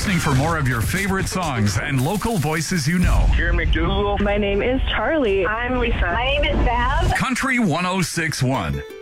listening for more of your favorite songs and local voices you know. Karen McDougal. My name is Charlie. I'm Lisa. My name is Bev. Country 1061.